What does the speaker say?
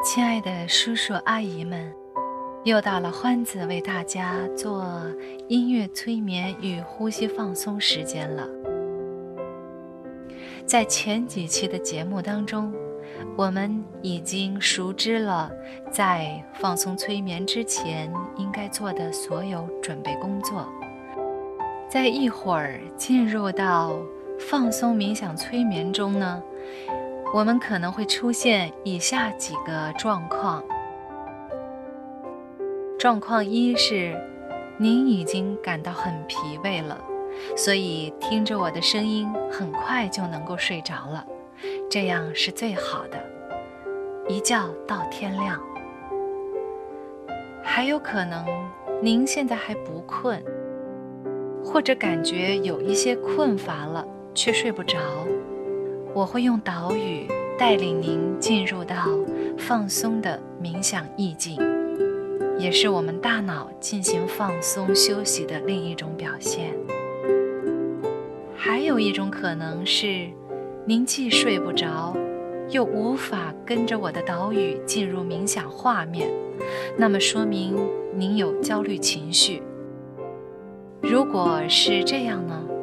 亲爱的叔叔阿姨们，又到了欢子为大家做音乐催眠与呼吸放松时间了。在前几期的节目当中，我们已经熟知了在放松催眠之前应该做的所有准备工作。在一会儿进入到放松冥想催眠中呢，我们可能会出现以下几个状况。状况一是，您已经感到很疲惫了，所以听着我的声音很快就能够睡着了，这样是最好的，一觉到天亮。还有可能您现在还不困，或者感觉有一些困乏了却睡不着，我会用导语带领您进入到放松的冥想意境，也是我们大脑进行放松休息的另一种表现。还有一种可能是，您既睡不着，又无法跟着我的导语进入冥想画面，那么说明您有焦虑情绪。如果是这样呢，